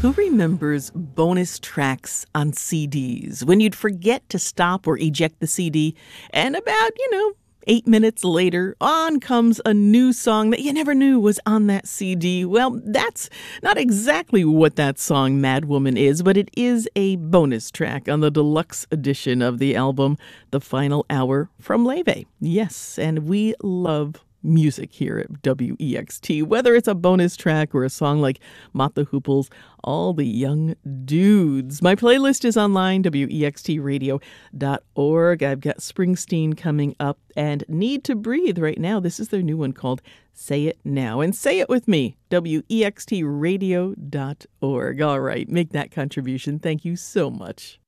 Who remembers bonus tracks on CDs when you'd forget to stop or eject the CD and about, 8 minutes later, on comes a new song that you never knew was on that CD? Well, that's not exactly what that song Mad Woman is, but it is a bonus track on the deluxe edition of the album, The Final Hour from Leve. Yes, and we love music here at WEXT, whether it's a bonus track or a song like Mott the Hooples, All the Young Dudes. My playlist is online, wextradio.org. I've got Springsteen coming up and Need to Breathe right now. This is their new one called Say It Now. And say it with me, wextradio.org. All right, make that contribution. Thank you so much.